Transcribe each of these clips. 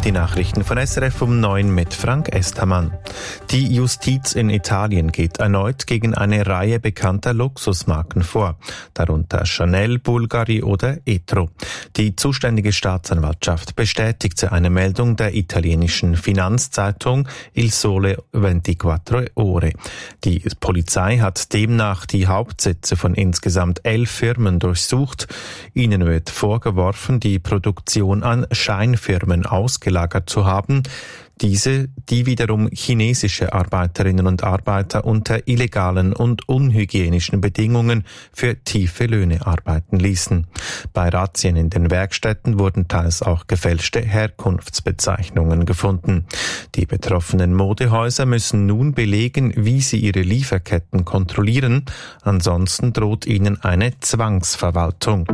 Die Nachrichten von SRF um 9 mit Frank Estermann. Die Justiz in Italien geht erneut gegen eine Reihe bekannter Luxusmarken vor, darunter Chanel, Bulgari oder Etro. Die zuständige Staatsanwaltschaft bestätigte eine Meldung der italienischen Finanzzeitung Il Sole 24 Ore. Die Polizei hat demnach die Hauptsitze von insgesamt 11 Firmen durchsucht. Ihnen wird vorgeworfen, die Produktion an Scheinfirmen ausgelagert zu haben, die wiederum chinesische Arbeiterinnen und Arbeiter unter illegalen und unhygienischen Bedingungen für tiefe Löhne arbeiten ließen. Bei Razzien in den Werkstätten wurden teils auch gefälschte Herkunftsbezeichnungen gefunden. Die betroffenen Modehäuser müssen nun belegen, wie sie ihre Lieferketten kontrollieren, ansonsten droht ihnen eine Zwangsverwaltung.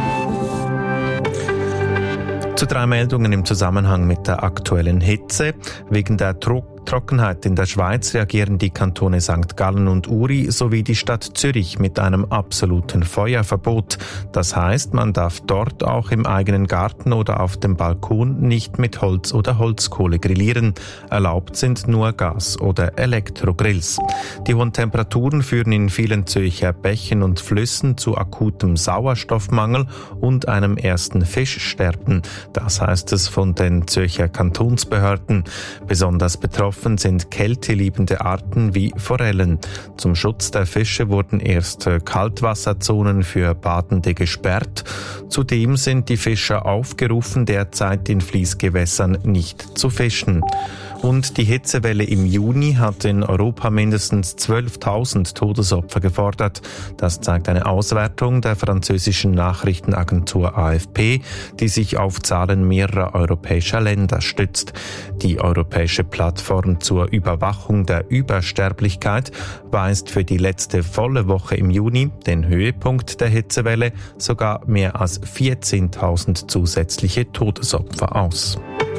Zu 3 Meldungen im Zusammenhang mit der aktuellen Hitze. Wegen der Trockenheit in der Schweiz reagieren die Kantone St. Gallen und Uri sowie die Stadt Zürich mit einem absoluten Feuerverbot. Das heißt, man darf dort auch im eigenen Garten oder auf dem Balkon nicht mit Holz oder Holzkohle grillieren. Erlaubt sind nur Gas- oder Elektrogrills. Die hohen Temperaturen führen in vielen Zürcher Bächen und Flüssen zu akutem Sauerstoffmangel und einem ersten Fischsterben. Das heißt es von den Zürcher Kantonsbehörden. Besonders betroffen sind kälteliebende Arten wie Forellen. Zum Schutz der Fische wurden erst Kaltwasserzonen für Badende gesperrt. Zudem sind die Fischer aufgerufen, derzeit in Fließgewässern nicht zu fischen. Und die Hitzewelle im Juni hat in Europa mindestens 12.000 Todesopfer gefordert. Das zeigt eine Auswertung der französischen Nachrichtenagentur AFP, die sich auf Zahlen mehrerer europäischer Länder stützt. Die europäische Plattform zur Überwachung der Übersterblichkeit weist für die letzte volle Woche im Juni, den Höhepunkt der Hitzewelle, sogar mehr als 14.000 zusätzliche Todesopfer aus.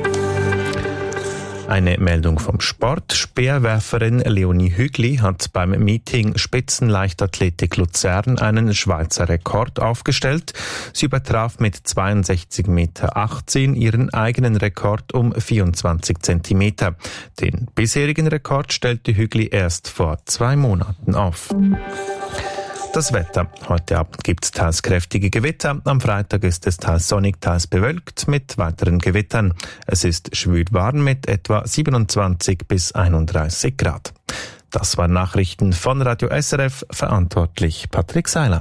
Eine Meldung vom Sport. Speerwerferin Leonie Hügli hat beim Meeting Spitzenleichtathletik Luzern einen Schweizer Rekord aufgestellt. Sie übertraf mit 62,18 Meter ihren eigenen Rekord um 24 Zentimeter. Den bisherigen Rekord stellte Hügli erst vor 2 Monaten auf. Das Wetter. Heute Abend gibt es teils kräftige Gewitter. Am Freitag ist es teils sonnig, teils bewölkt mit weiteren Gewittern. Es ist schwül warm mit etwa 27 bis 31 Grad. Das waren Nachrichten von Radio SRF, verantwortlich Patrick Seiler.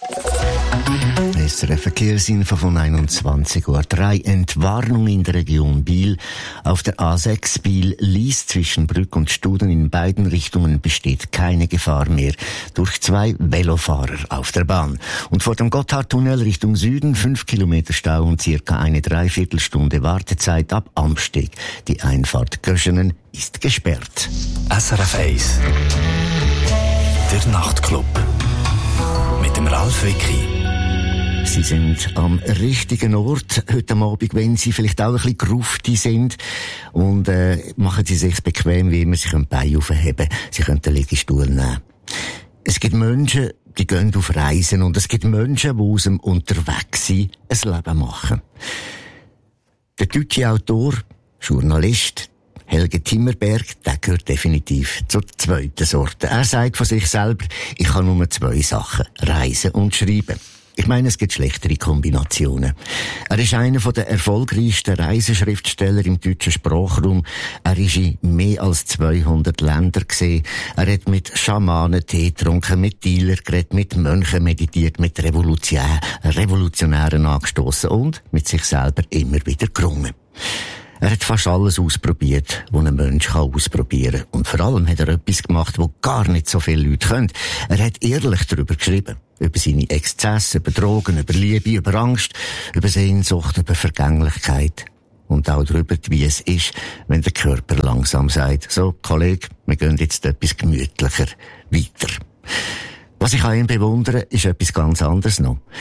SRF Verkehrsinfo von 21:03 Uhr. Entwarnung in der Region Biel. Auf der A6 Biel-Lies zwischen Brück und Studen in beiden Richtungen besteht keine Gefahr mehr durch 2 Velofahrer auf der Bahn. Und vor dem Gotthardtunnel Richtung Süden 5 Kilometer Stau und circa eine Dreiviertelstunde Wartezeit ab Amsteg. Die Einfahrt Göschenen ist gesperrt. SRF 1 Der Nachtclub mit dem Ralf Wicki. Sie sind am richtigen Ort heute Abend, wenn Sie vielleicht auch ein bisschen grufti sind. Und machen Sie sich bequem, wie immer. Sie können die Beine aufheben. Sie können den Liegestuhl nehmen. Es gibt Menschen, die gehen auf Reisen. Und es gibt Menschen, die aus dem Unterwegssein ein Leben machen. Der deutsche Autor, Journalist, Helge Timmerberg, der gehört definitiv zur zweiten Sorte. Er sagt von sich selber, ich kann nur 2 Sachen, reisen und schreiben. Ich meine, es gibt schlechtere Kombinationen. Er ist einer der erfolgreichsten Reiseschriftsteller im deutschen Sprachraum. Er ist in mehr als 200 Ländern gesehen. Er hat mit Schamanen Tee getrunken, mit Dealer geredet, mit Mönchen meditiert, mit Revolutionären angestoßen und mit sich selber immer wieder gerungen. Er hat fast alles ausprobiert, was ein Mensch ausprobieren kann. Und vor allem hat er etwas gemacht, was gar nicht so viele Leute können. Er hat ehrlich darüber geschrieben. Über seine Exzesse, über Drogen, über Liebe, über Angst, über Sehnsucht, über Vergänglichkeit. Und auch darüber, wie es ist, wenn der Körper langsam sagt, so, Kollege, wir gehen jetzt etwas gemütlicher weiter. Was ich an ihm bewundere, ist etwas ganz anderes noch.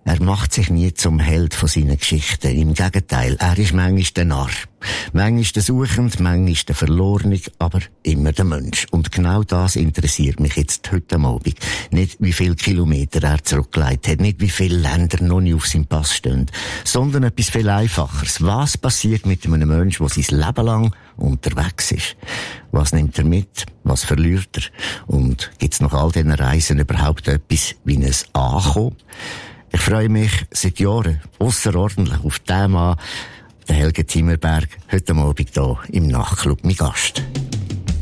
Er macht sich nie zum Held von seinen Geschichten. Im Gegenteil, er ist manchmal der Narr. Manchmal der Suchende, manchmal der Verlorene, aber immer der Mensch. Und genau das interessiert mich jetzt heute Abend. Nicht, wie viele Kilometer er zurückgelegt hat, nicht, wie viele Länder noch nicht auf seinem Pass stehen, sondern etwas viel Einfacheres. Was passiert mit einem Menschen, der sein Leben lang unterwegs ist? Was nimmt er mit? Was verliert er? Und gibt's nach all diesen Reisen überhaupt etwas wie ein Ankommen? Ich freue mich seit Jahren ausserordentlich auf den Mann, den Helge Timmerberg, heute Abend hier im Nachtclub, mein Gast.